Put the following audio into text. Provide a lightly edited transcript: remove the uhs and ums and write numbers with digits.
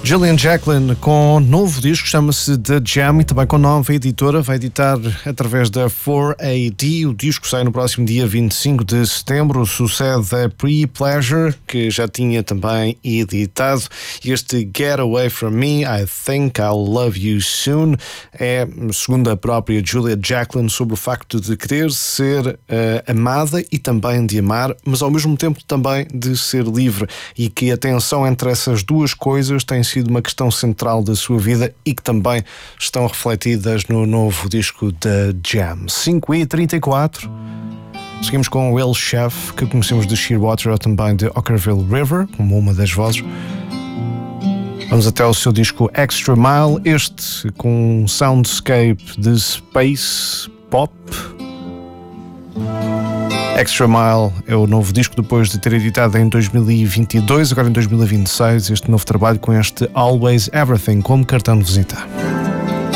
Gillian Jacklin com novo disco, chama-se The Jam, e também com nova editora, vai editar através da 4AD. O disco sai no próximo dia 25 de setembro, sucede a Pre-Pleasure, que já tinha também editado. Este Get Away From Me, I Think I'll Love You Soon, é, segundo a própria Julia Jacklin, sobre o facto de querer ser amada e também de amar, mas ao mesmo tempo também de ser livre, e que a tensão entre essas duas coisas tem sido uma questão central da sua vida e que também estão refletidas no novo disco da Jam. 5h34. Seguimos com o Will Sheff, que conhecemos de Shearwater ou também de Okkervil River, como uma das vozes. Vamos até ao seu disco Extra Mile, este com um soundscape de space pop. Extra Mile é o novo disco depois de ter editado em 2022, agora em 2026, este novo trabalho com este Always Everything como cartão de visita.